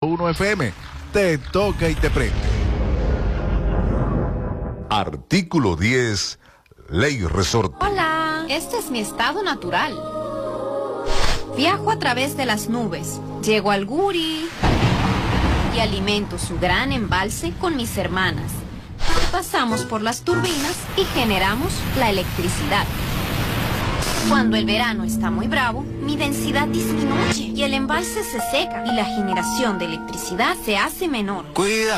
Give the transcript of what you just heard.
100.1 FM. Te toca y te prende. Artículo 10, Ley Resorte. Hola, este es mi estado natural. Viajo a través de las nubes, llego al Guri y alimento su gran embalse con mis hermanas. Pasamos por las turbinas y generamos la electricidad. Cuando el verano está muy bravo, mi densidad disminuye y el embalse se seca y la generación de electricidad se hace menor. Cuida.